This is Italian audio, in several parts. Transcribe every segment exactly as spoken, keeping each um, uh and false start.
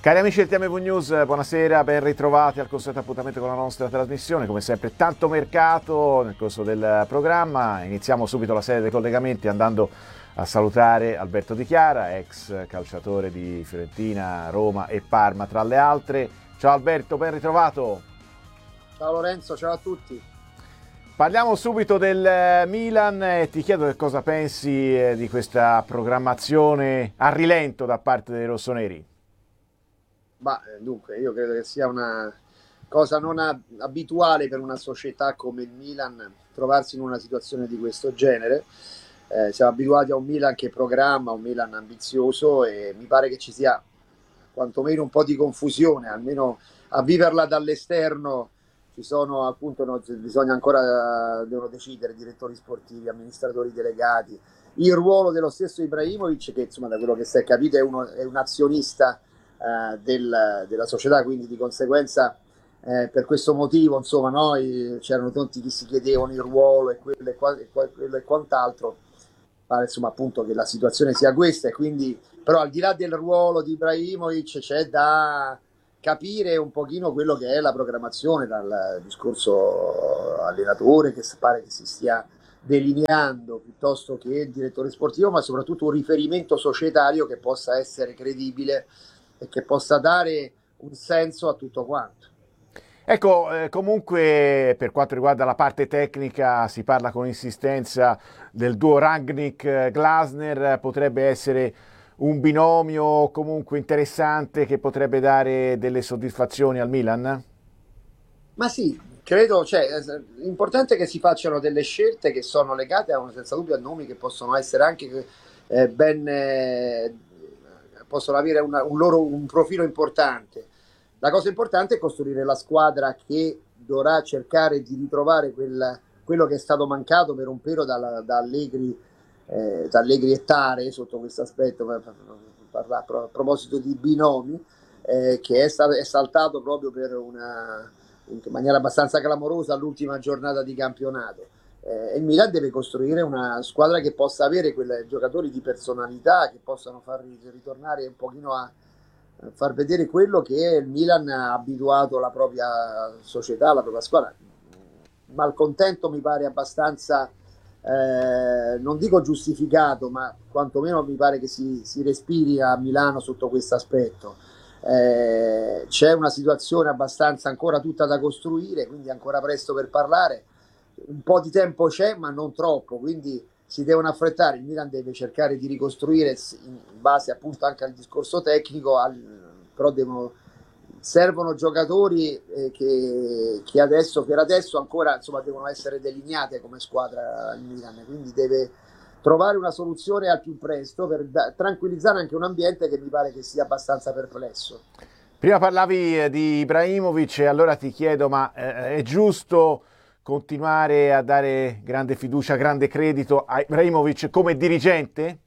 Cari amici del T M V News, buonasera, ben ritrovati al consueto appuntamento con la nostra trasmissione. Come sempre tanto mercato nel corso del programma. Iniziamo subito la serie dei collegamenti andando a salutare Alberto Di Chiara, ex calciatore di Fiorentina, Roma e Parma tra le altre. Ciao Alberto, ben ritrovato. Ciao Lorenzo, ciao a tutti. Parliamo subito del Milan e ti chiedo che cosa pensi di questa programmazione a rilento da parte dei rossoneri. Ma dunque, io credo che sia una cosa non abituale per una società come il Milan trovarsi in una situazione di questo genere. Eh, siamo abituati a un Milan che programma, un Milan ambizioso, e mi pare che ci sia quantomeno un po' di confusione, almeno a viverla dall'esterno. Ci sono appunto, no, bisogna ancora devono decidere direttori sportivi, amministratori delegati, il ruolo dello stesso Ibrahimovic, che insomma da quello che si è capito è, uno, è un azionista Uh, del, della società, quindi di conseguenza eh, per questo motivo insomma noi c'erano tanti che si chiedevano il ruolo e quello e, qua, e, quello e quant'altro. Pare insomma appunto che la situazione sia questa, e quindi però al di là del ruolo di Ibrahimovic c'è da capire un pochino quello che è la programmazione dal discorso allenatore, che pare che si stia delineando, piuttosto che il direttore sportivo, ma soprattutto un riferimento societario che possa essere credibile e che possa dare un senso a tutto quanto. Ecco, eh, comunque per quanto riguarda la parte tecnica si parla con insistenza del duo Rangnick-Glasner, potrebbe essere un binomio comunque interessante che potrebbe dare delle soddisfazioni al Milan? Ma sì, credo, cioè, l'importante è che si facciano delle scelte che sono legate a, senza dubbio, a nomi che possono essere anche eh, ben... Eh, possono avere una, un loro un profilo importante. La cosa importante è costruire la squadra che dovrà cercare di ritrovare quel, quello che è stato mancato per un periodo da, da Allegri eh, da Allegri e Tare sotto questo aspetto, per, per, per, a proposito di binomi, eh, che è, stato, è saltato proprio per una in maniera abbastanza clamorosa all'ultima giornata di campionato. Eh, il Milan deve costruire una squadra che possa avere quei giocatori di personalità che possano far ritornare un pochino a, a far vedere quello che il Milan ha abituato la propria società, la propria squadra. Malcontento mi pare abbastanza, eh, non dico giustificato, ma quantomeno mi pare che si, si respiri a Milano sotto questo aspetto. Eh, c'è una situazione abbastanza ancora tutta da costruire, quindi ancora presto per parlare. Un po' di tempo c'è, ma non troppo, quindi si devono affrettare. Il Milan deve cercare di ricostruire in base appunto anche al discorso tecnico, al, però devono, servono giocatori eh, che, che adesso per adesso ancora insomma devono essere delineate come squadra il Milan, quindi deve trovare una soluzione al più presto per da, tranquillizzare anche un ambiente che mi pare che sia abbastanza perplesso. Prima parlavi di Ibrahimovic, allora ti chiedo, ma eh, è giusto continuare a dare grande fiducia, grande credito a Ibrahimovic come dirigente?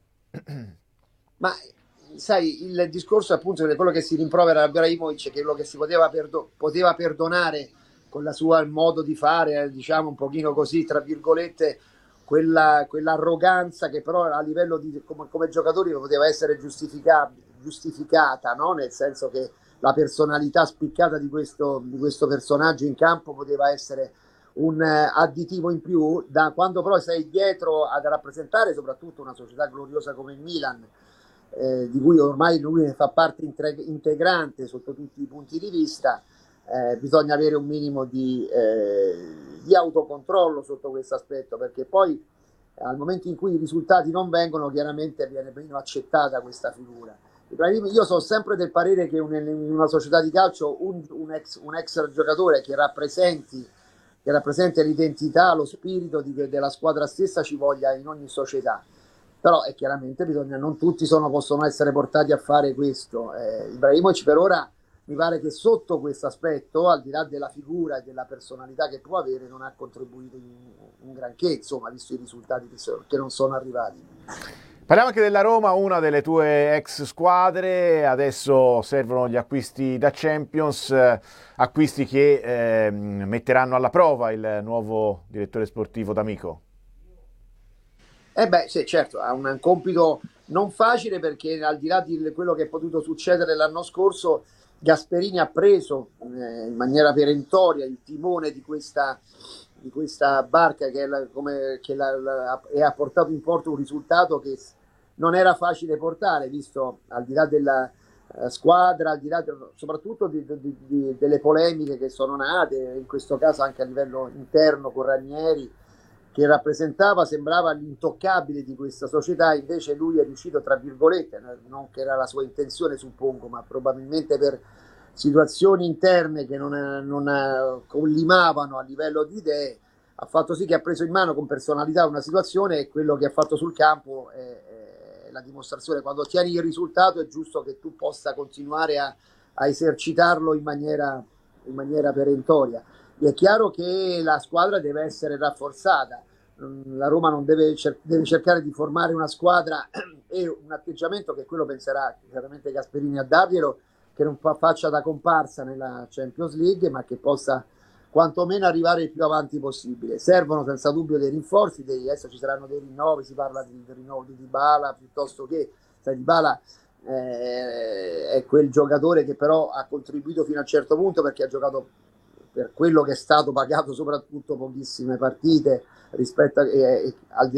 Ma sai, il discorso appunto di quello che si rimprovera a Ibrahimovic, che quello che si poteva, perdo- poteva perdonare con la sua modo di fare, diciamo un pochino così, tra virgolette, quella, quell'arroganza che però a livello di come, come giocatori poteva essere giustificata, no? Nel senso che la personalità spiccata di questo, di questo personaggio in campo poteva essere un additivo in più. Da quando però sei dietro ad rappresentare soprattutto una società gloriosa come il Milan, eh, di cui ormai lui fa parte integrante sotto tutti i punti di vista, eh, bisogna avere un minimo di, eh, di autocontrollo sotto questo aspetto, perché poi al momento in cui i risultati non vengono, chiaramente viene meno accettata questa figura. Io sono sempre del parere che in una società di calcio un, un, ex, un ex giocatore che rappresenti che rappresenta l'identità, lo spirito di, della squadra stessa ci voglia in ogni società, però è chiaramente bisogna, non tutti sono, possono essere portati a fare questo. eh, Ibrahimovic per ora mi pare che sotto questo aspetto, al di là della figura e della personalità che può avere, non ha contribuito in, in granché, insomma, visto i risultati che, so, che non sono arrivati. Parliamo anche della Roma, una delle tue ex squadre. Adesso servono gli acquisti da Champions, eh, acquisti che eh, metteranno alla prova il nuovo direttore sportivo D'Amico. Eh beh, sì, certo, ha un compito non facile, perché al di là di quello che è potuto succedere l'anno scorso, Gasperini ha preso eh, in maniera perentoria il timone di questa, di questa barca che, è la, come, che la, la, e ha portato in porto un risultato che non era facile portare, visto al di là della uh, squadra, al di là de, soprattutto di, di, di, delle polemiche che sono nate, in questo caso anche a livello interno con Ranieri, che rappresentava, sembrava l'intoccabile di questa società. Invece lui è riuscito, tra virgolette, non che era la sua intenzione suppongo, ma probabilmente per situazioni interne che non, non collimavano a livello di idee, ha fatto sì che ha preso in mano con personalità una situazione, e quello che ha fatto sul campo è, è la dimostrazione. Quando ottieni il risultato è giusto che tu possa continuare a, a esercitarlo in maniera, in maniera perentoria. È chiaro che la squadra deve essere rafforzata, la Roma non deve, cer- deve cercare di formare una squadra e un atteggiamento, che quello penserà chiaramente Gasperini a darglielo, che non fa- faccia da comparsa nella Champions League, ma che possa quantomeno arrivare il più avanti possibile. Servono senza dubbio dei rinforzi, dei, adesso ci saranno dei rinnovi, si parla di, del rinnovo di Dybala, piuttosto che, sai, Dybala eh, è quel giocatore che però ha contribuito fino a un certo punto, perché ha giocato, per quello che è stato pagato, soprattutto pochissime partite rispetto a, eh, al di